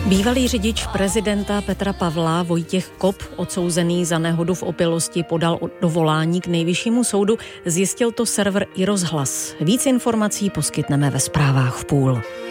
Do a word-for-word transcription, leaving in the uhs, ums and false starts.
Bývalý řidič prezidenta Petra Pavla Vojtěch Kop, odsouzený za nehodu v opilosti, podal dovolání k nejvyššímu soudu. Zjistil to server iRozhlas. Víc informací poskytneme ve zprávách v půl.